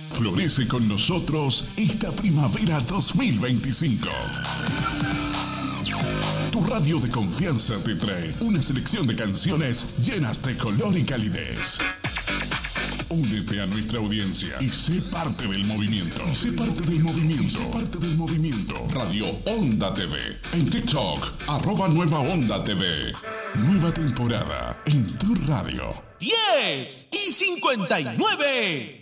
Florece con nosotros esta primavera 2025. Tu radio de confianza te trae una selección de canciones llenas de color y calidez. Únete a nuestra audiencia y sé parte del movimiento. Radio Onda TV. En TikTok, @Nueva Onda TV. Nueva temporada en tu radio. 10:59.